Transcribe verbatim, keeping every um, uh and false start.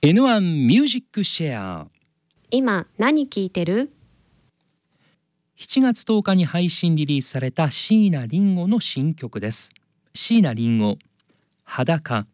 エヌワン ミュージックシェア。 今何聴いてる？ しちがつとおかに配信リリースされた椎名林檎の新曲です。椎名林檎、裸。